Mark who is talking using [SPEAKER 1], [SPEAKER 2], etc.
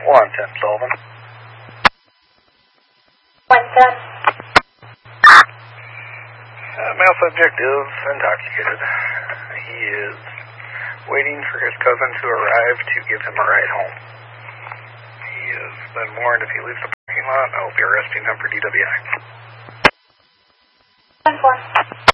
[SPEAKER 1] 110 Sullivan.
[SPEAKER 2] 110.
[SPEAKER 1] Male subject is intoxicated. He is waiting for his cousin to arrive to give him a ride home. He has been warned if he leaves the parking lot, I will be arresting him for DWI.
[SPEAKER 2] 10-4.